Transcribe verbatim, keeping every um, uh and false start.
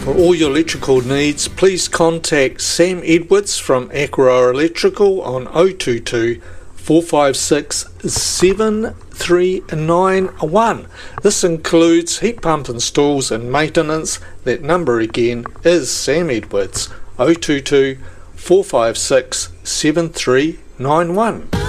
For all your electrical needs, please contact Sam Edwards from Aqua Electrical on oh two two, four five six, seven three nine one. This includes heat pump installs and maintenance. That number again is Sam Edwards, oh two two, four five six, seven three nine one.